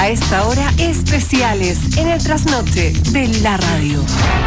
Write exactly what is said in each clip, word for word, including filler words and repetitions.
A esta hora, especiales en el trasnoche de la radio.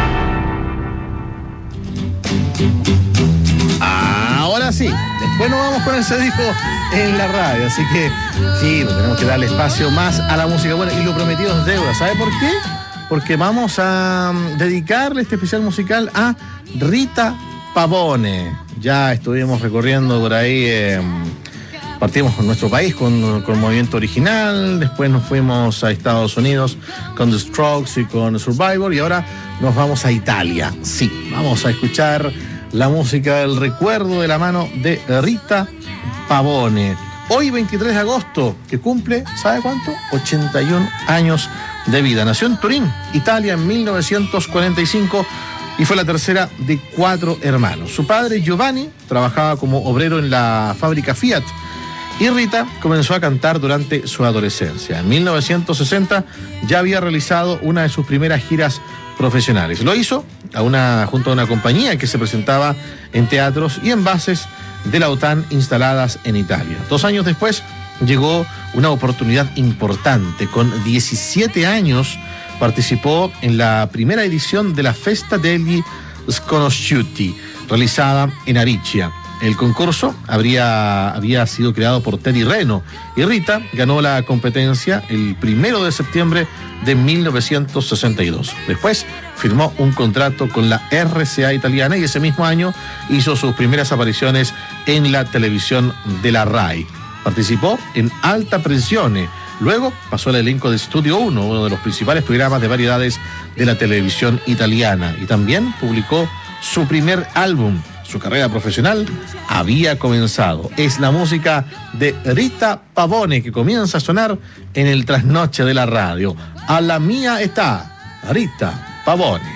Ahora sí, después nos vamos con el disco en la radio, así que sí, pues tenemos que darle espacio más a la música buena y lo prometido es deuda. ¿Sabe por qué? Porque vamos a dedicarle este especial musical a Rita Pavone. Ya estuvimos recorriendo por ahí, eh, partimos con nuestro país con, con Movimiento Original, después nos fuimos a Estados Unidos con The Strokes y con Survivor, y ahora nos vamos a Italia. Sí, vamos a escuchar la música del recuerdo de la mano de Rita Pavone. Hoy, veintitrés de agosto, que cumple, ¿sabe cuánto? ochenta y un años de vida. Nació en Turín, Italia, en mil novecientos cuarenta y cinco y fue la tercera de cuatro hermanos. Su padre, Giovanni, trabajaba como obrero en la fábrica Fiat y Rita comenzó a cantar durante su adolescencia. En mil novecientos sesenta ya había realizado una de sus primeras giras profesionales. Lo hizo a una, junto a una compañía que se presentaba en teatros y en bases de la OTAN instaladas en Italia. Dos años después llegó una oportunidad importante. Con diecisiete años participó en la primera edición de la Festa degli Sconosciuti, realizada en Aricia. El concurso habría, había sido creado por Teddy Reno y Rita ganó la competencia el primero de septiembre de mil novecientos sesenta y dos. Después firmó un contrato con la R C A italiana y ese mismo año hizo sus primeras apariciones en la televisión de la RAI. Participó en Alta Pressione. Luego pasó al elenco de Studio uno, uno de los principales programas de variedades de la televisión italiana, y también publicó su primer álbum. Su carrera profesional había comenzado. Es la música de Rita Pavone que comienza a sonar en el trasnoche de la radio. A la mía está Rita Pavone.